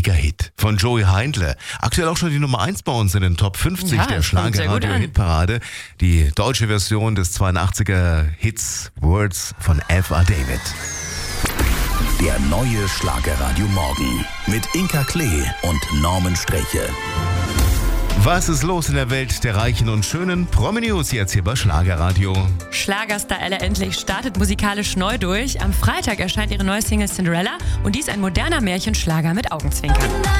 Mega-Hit von Joey Heindle. Aktuell auch schon die Nummer 1 bei uns in den Top 50 der Schlagerradio-Hitparade. Die deutsche Version des 82er-Hits Words von F.A. David. Der neue Schlagerradio Morgen mit Inka Klee und Norman Streche. Was ist los in der Welt der Reichen und Schönen? Promi-News jetzt hier bei Schlagerradio. Schlagerstar Ella Endlich startet musikalisch neu durch. Am Freitag erscheint ihre neue Single Cinderella und dies ein moderner Märchenschlager mit Augenzwinkern.